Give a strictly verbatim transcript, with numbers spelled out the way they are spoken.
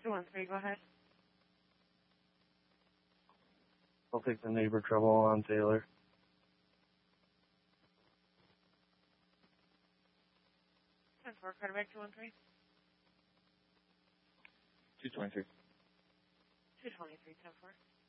two one three, go ahead. I'll take the neighbor trouble on Taylor. ten four, quarterback two one three. two twenty-three. two twenty-three, ten four.